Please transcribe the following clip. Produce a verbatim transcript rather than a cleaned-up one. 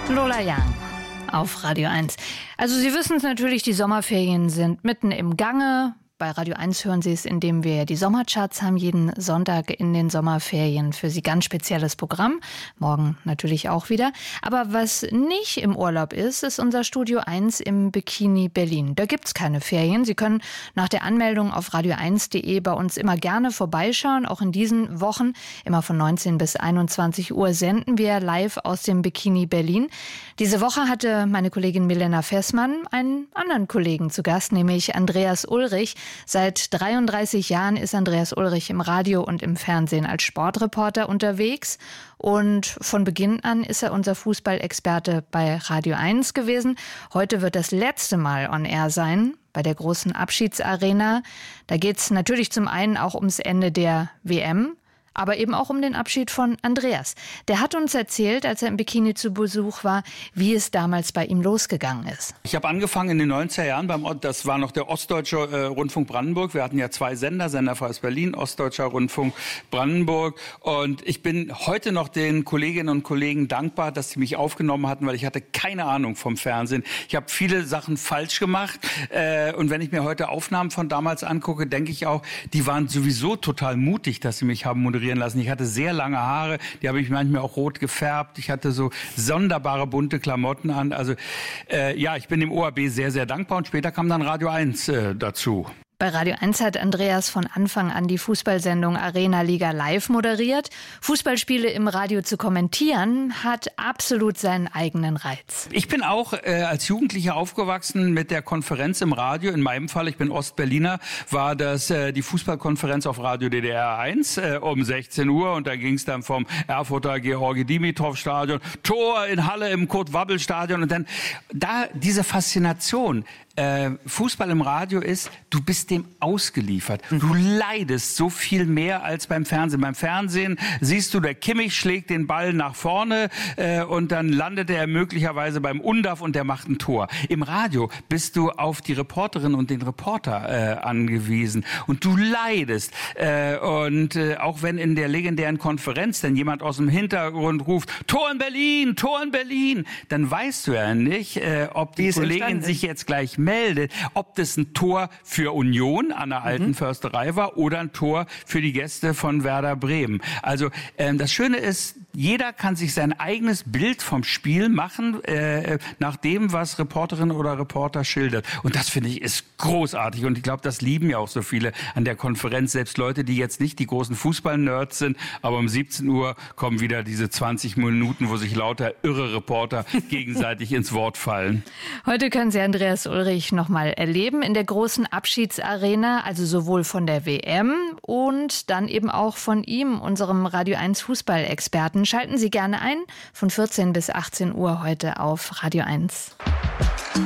Lola Young auf Radio eins. Also Sie wissen es natürlich, die Sommerferien sind mitten im Gange. Bei Radio eins hören Sie es, indem wir die Sommercharts haben, jeden Sonntag in den Sommerferien. Für Sie ganz spezielles Programm. Morgen natürlich auch wieder. Aber was nicht im Urlaub ist, ist unser Studio eins im Bikini Berlin. Da gibt's keine Ferien. Sie können nach der Anmeldung auf radio eins punkt de bei uns immer gerne vorbeischauen. Auch in diesen Wochen, immer von neunzehn bis einundzwanzig Uhr, senden wir live aus dem Bikini Berlin. Diese Woche hatte meine Kollegin Milena Fessmann einen anderen Kollegen zu Gast, nämlich Andreas Ulrich. Seit dreiunddreißig Jahren ist Andreas Ulrich im Radio und im Fernsehen als Sportreporter unterwegs. Und von Beginn an ist er unser Fußballexperte bei Radio eins gewesen. Heute wird das letzte Mal on air sein, bei der großen Abschiedsarena. Da geht es natürlich zum einen auch ums Ende der W M, aber eben auch um den Abschied von Andreas. Der hat uns erzählt, als er im Bikini zu Besuch war, wie es damals bei ihm losgegangen ist. Ich habe angefangen in den neunziger Jahren, beim, das war noch der Ostdeutsche äh, Rundfunk Brandenburg. Wir hatten ja zwei Sender, Senderfreies Berlin, Ostdeutscher Rundfunk Brandenburg. Und ich bin heute noch den Kolleginnen und Kollegen dankbar, dass sie mich aufgenommen hatten, weil ich hatte keine Ahnung vom Fernsehen. Ich habe viele Sachen falsch gemacht. Äh, und wenn ich mir heute Aufnahmen von damals angucke, denke ich auch, die waren sowieso total mutig, dass sie mich haben moderieren lassen. Ich hatte sehr lange Haare, die habe ich manchmal auch rot gefärbt. Ich hatte so sonderbare bunte Klamotten an. Also äh, ja, ich bin dem O R B sehr, sehr dankbar und später kam dann Radio eins äh, dazu. Bei Radio eins hat Andreas von Anfang an die Fußballsendung Arena Liga live moderiert. Fußballspiele im Radio zu kommentieren, hat absolut seinen eigenen Reiz. Ich bin auch äh, als Jugendlicher aufgewachsen mit der Konferenz im Radio. In meinem Fall, ich bin Ostberliner, war das äh, die Fußballkonferenz auf Radio D D R eins äh, um sechzehn Uhr. Und da ging es dann vom Erfurter Georgi-Dimitrov-Stadion, Tor in Halle im Kurt-Wabbel-Stadion. Und dann da diese Faszination. Äh, Fußball im Radio ist, du bist dem ausgeliefert. Du leidest so viel mehr als beim Fernsehen. Beim Fernsehen siehst du, der Kimmich schlägt den Ball nach vorne äh, und dann landet er möglicherweise beim Undaf und der macht ein Tor. Im Radio bist du auf die Reporterin und den Reporter äh, angewiesen und du leidest. Äh, und äh, auch wenn in der legendären Konferenz dann jemand aus dem Hintergrund ruft, Tor in Berlin, Tor in Berlin, dann weißt du ja nicht, äh, ob die Kollegin sich jetzt gleich meldet, ob das ein Tor für Union an der alten mhm. Försterei war oder ein Tor für die Gäste von Werder Bremen. Also ähm, das Schöne ist, jeder kann sich sein eigenes Bild vom Spiel machen, äh, nach dem, was Reporterin oder Reporter schildert. Und das, finde ich, ist großartig. Und ich glaube, das lieben ja auch so viele an der Konferenz. Selbst Leute, die jetzt nicht die großen Fußball-Nerds sind. Aber um siebzehn Uhr kommen wieder diese zwanzig Minuten, wo sich lauter irre Reporter gegenseitig ins Wort fallen. Heute können Sie Andreas Ulrich noch mal erleben in der großen Abschiedsarena, also sowohl von der W M und dann eben auch von ihm, unserem Radio eins Fußballexperten. Schalten Sie gerne ein von vierzehn bis achtzehn Uhr heute auf Radio eins.